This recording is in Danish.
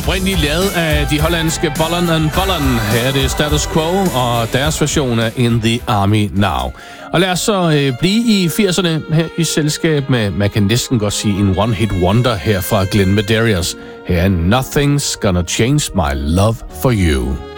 Oprindeligt lavet af de hollandske Bolland and Bolland. Her er det Status Quo og deres version af In the Army Now. Og lad os så blive i 80'erne her i selskab med, man kan næsten godt sige en one-hit wonder her fra Glenn Medeiros. Her er Nothing's Gonna Change My Love for You.